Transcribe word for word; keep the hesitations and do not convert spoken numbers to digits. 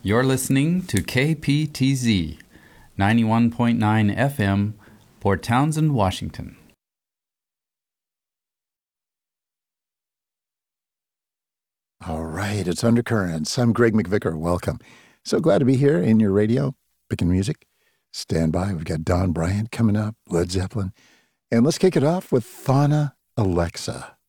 You're listening to K P T Z, ninety-one point nine F M, Port Townsend, Washington. All right, it's Undercurrents. I'm Greg McVicker. Welcome. So glad to be here in your radio, picking music. Stand by. We've got Don Bryant coming up, Led Zeppelin. And let's kick it off with Fauna Alexa.